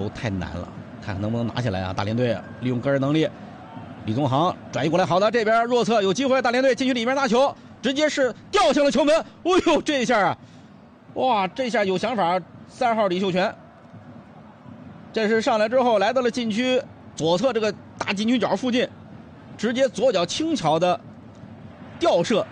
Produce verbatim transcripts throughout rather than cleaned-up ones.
球太难了，看看能不能拿下来啊！大连队利用个人能力，李宗航转移过来，好的，这边弱侧有机会，大连队禁区里面拿球，直接是掉向了球门。哎呦，这一下啊，哇，这下有想法，三号李秀全，这是上来之后来到了禁区左侧这个大禁区角附近，直接左脚轻巧的吊射，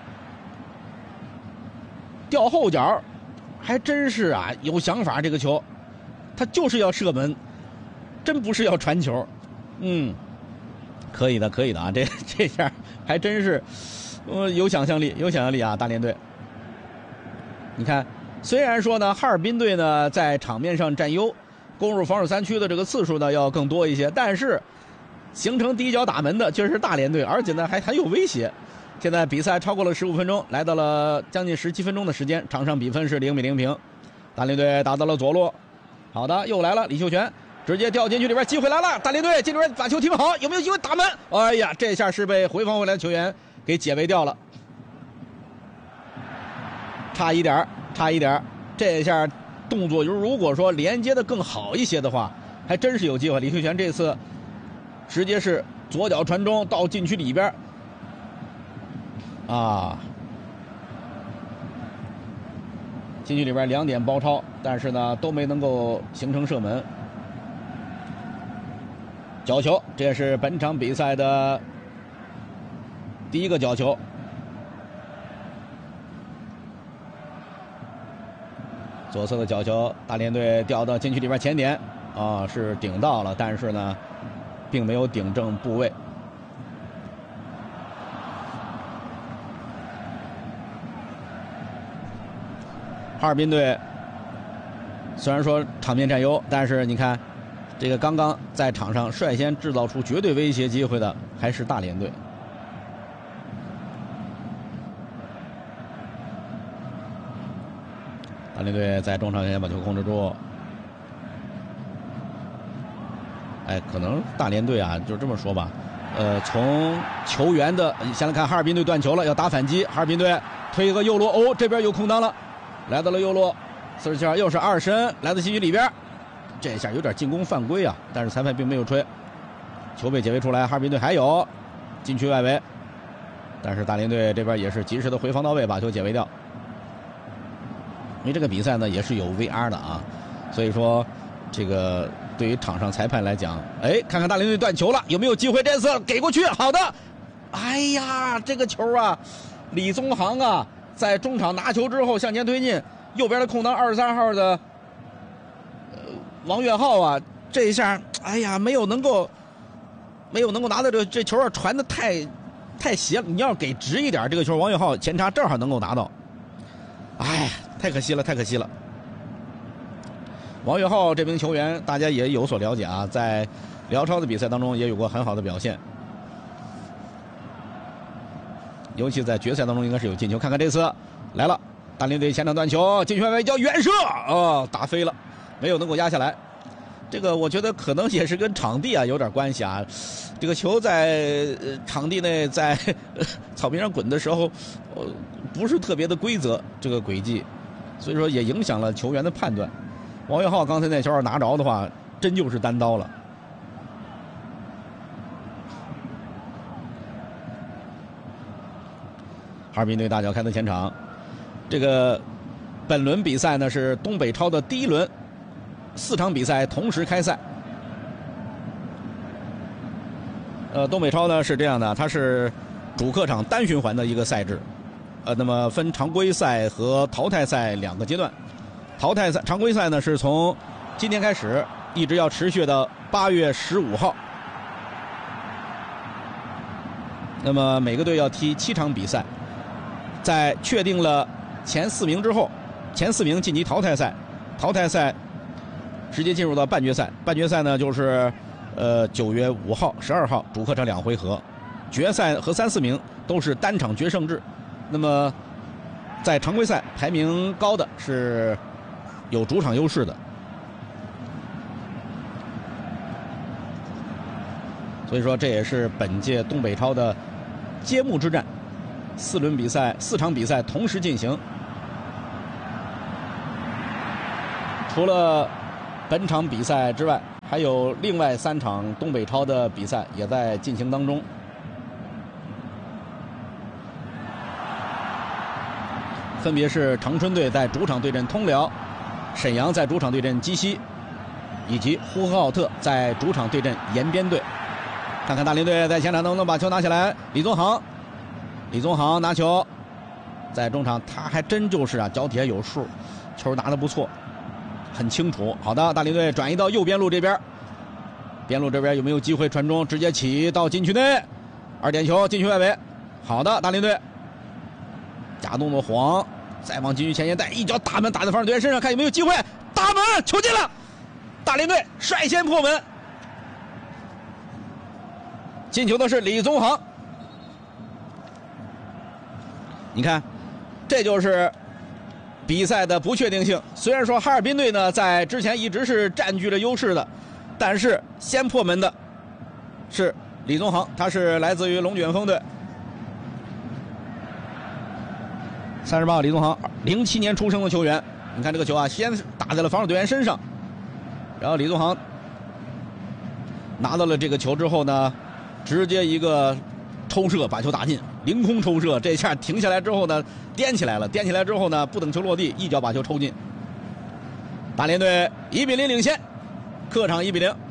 吊后脚，还真是啊有想法，这个球他就是要射门，真不是要传球。嗯，可以的，可以的啊，这这下还真是，呃，有想象力，有想象力啊！大连队，你看，虽然说呢，哈尔滨队呢在场面上占优，攻入防守三区的这个次数呢要更多一些，但是形成第一脚打门的确实是大连队，而且呢还很有威胁。现在比赛超过了十五分钟，来到了将近十七分钟的时间，场上比分是零比零平。大连队打到了左路，好的，又来了李秀全，直接掉进去里边，机会来了，大连队进里边把球停好，有没有机会打门？哎呀，这下是被回防回来的球员给解围掉了，差一点，差一点，这下动作如果说连接的更好一些的话，还真是有机会。李秀全这次直接是左脚传中到禁区里边。啊，禁区里边两点包抄，但是呢都没能够形成射门。角球，这也是本场比赛的第一个角球。左侧的角球，大连队掉到禁区里边前点，啊，是顶到了，但是呢并没有顶正部位。哈尔滨队虽然说场面占优，但是你看，这个刚刚在场上率先制造出绝对威胁机会的还是大连队。大连队在中场线把球控制住。哎，可能大连队啊，就这么说吧，呃，从球员的，先来看哈尔滨队断球了，要打反击，哈尔滨队推一个右路，哦，这边有空当了。来到了右路，四十七号又是二申来到禁区里边，这下有点进攻犯规啊，但是裁判并没有吹，球被解围出来。哈尔滨队还有禁区外围，但是大连队这边也是及时的回防到位，把球解围掉。因为这个比赛呢也是有 V R 的啊，所以说这个对于场上裁判来讲，哎，看看大连队断球了，有没有机会？这次给过去，好的。哎呀，这个球啊，李宗航啊，在中场拿球之后向前推进，右边的空当二十三号的、呃、王岳浩啊，这一下哎呀没有能够没有能够拿到这这球啊，传的太太斜了，你要给直一点，这个球王岳浩前插正好能够拿到，哎，太可惜了，太可惜了。王岳浩这名球员大家也有所了解啊，在辽超的比赛当中也有过很好的表现，尤其在决赛当中应该是有进球。看看这次来了，大连队前场断球，禁区外围叫远射，哦，打飞了，没有能够压下来。这个我觉得可能也是跟场地啊有点关系啊。这个球在、呃、场地内在、呃、草坪上滚的时候，呃，不是特别的规则这个轨迹，所以说也影响了球员的判断。王岳浩刚才那球要拿着的话，真就是单刀了。哈尔滨队大脚开到前场，这个本轮比赛呢是东北超的第一轮，四场比赛同时开赛。呃，东北超呢是这样的，它是主客场单循环的一个赛制，呃，那么分常规赛和淘汰赛两个阶段。淘汰赛常规赛呢是从今天开始，一直要持续到八月十五号。那么每个队要踢七场比赛，在确定了前四名之后，前四名晋级淘汰赛，淘汰赛直接进入到半决赛。半决赛呢就是呃九月五号、十二号主客场两回合，决赛和三四名都是单场决胜制。那么在常规赛排名高的是有主场优势的，所以说这也是本届东北超的揭幕之战，四轮比赛四场比赛同时进行。除了本场比赛之外， 还有另外三场东北超的比赛也在进行当中。分别是长春队在主场对阵通辽，沈阳在主场对阵鸡西，以及呼和浩特在主场对阵延边队。看看大连队在前场能不能把球拿起来。李宗航，李宗航拿球，在中场他还真就是啊，脚底下有数，球拿得不错，很清楚。好的，大连队转移到右边路这边，边路这边有没有机会传中？直接起到禁区内，二点球，禁区外围。好的，大连队假动作晃，再往禁区前沿带，一脚打门打在防守队员身上，看有没有机会打门，球进了！大连队率先破门，进球的是李宗航。你看，这就是比赛的不确定性。虽然说哈尔滨队呢在之前一直是占据着优势的，但是先破门的是李宗航，他是来自于龙卷风队。三十八号李宗航，零七年出生的球员。你看这个球啊，先打在了防守队员身上，然后李宗航拿到了这个球之后呢，直接一个抽射把球打进，凌空抽射，这下停下来之后呢，颠起来了，颠起来之后呢，不等球落地，一脚把球抽进。大连队一比零领先，客场一比零。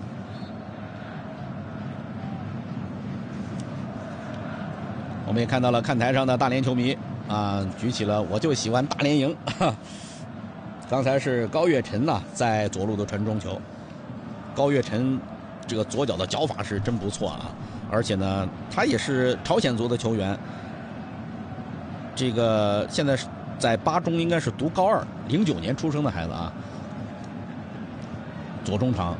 我们也看到了看台上的大连球迷啊，举起了我就喜欢大连赢。刚才是高岳晨呐、啊，在左路的传中球。高岳晨这个左脚的脚法是真不错啊，而且呢，他也是朝鲜族的球员。这个现在是在八中应该是读高二，零九年出生的孩子啊。左中场，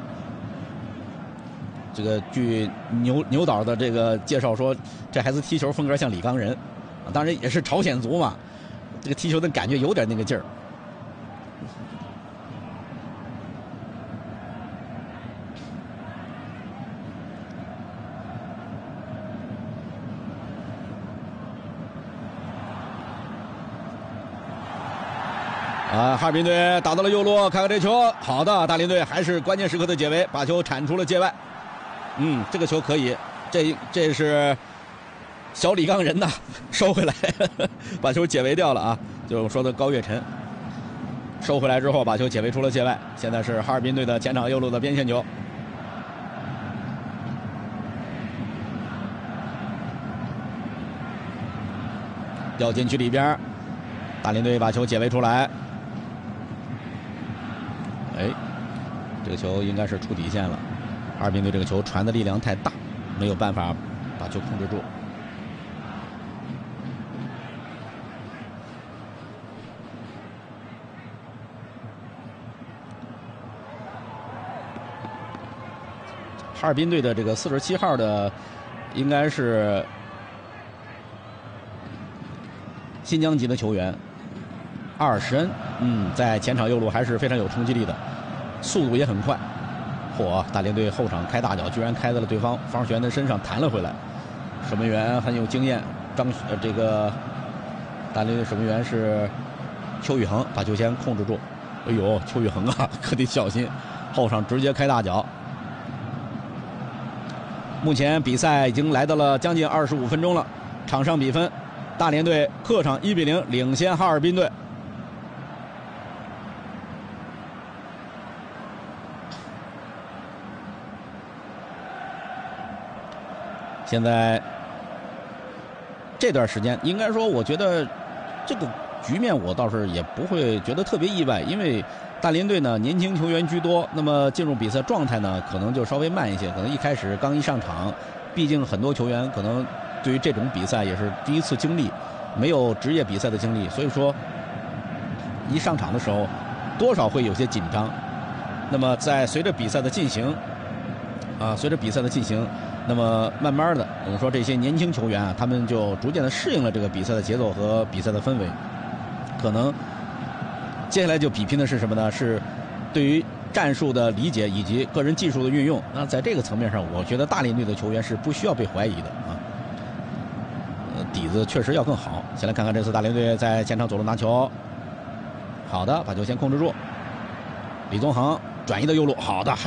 这个据牛牛导的这个介绍说，这孩子踢球风格像李刚仁。当然也是朝鲜族嘛，这个踢球的感觉有点那个劲儿。啊，哈尔滨队打到了右路，看看这球，好的，大连队还是关键时刻的解围，把球铲出了界外。嗯，这个球可以，这这是。小李刚人呐，收回来，呵呵把球解围掉了啊！就是我说的高岳晨，收回来之后把球解围出了界外。现在是哈尔滨队的前场右路的边线球，掉禁区里边，大连队把球解围出来。哎，这个球应该是出底线了。哈尔滨队这个球传的力量太大，没有办法把球控制住。哈尔滨队的这个四十七号的，应该是新疆籍的球员，阿尔什恩，嗯，在前场右路还是非常有冲击力的，速度也很快。嚯，大连队后场开大脚，居然开在了对方防守球员的身上，弹了回来。守门员很有经验，张呃这个大连队守门员是邱宇恒，把球先控制住。哎呦，邱宇恒啊，可得小心，后场直接开大脚。目前比赛已经来到了将近二十五分钟了，场上比分，大连队客场一比零领先哈尔滨队。现在这段时间，应该说，我觉得这个局面我倒是也不会觉得特别意外，因为大连队呢年轻球员居多，那么进入比赛状态呢可能就稍微慢一些，可能一开始刚一上场，毕竟很多球员可能对于这种比赛也是第一次经历，没有职业比赛的经历，所以说一上场的时候多少会有些紧张。那么在随着比赛的进行啊，随着比赛的进行，那么慢慢的我们说这些年轻球员啊，他们就逐渐的适应了这个比赛的节奏和比赛的氛围，可能接下来就比拼的是什么呢？是对于战术的理解以及个人技术的运用。那在这个层面上，我觉得大连队的球员是不需要被怀疑的啊，呃，底子确实要更好。先来看看这次大连队在前场左路拿球，好的，把球先控制住，李宗恒转移到右路，好的。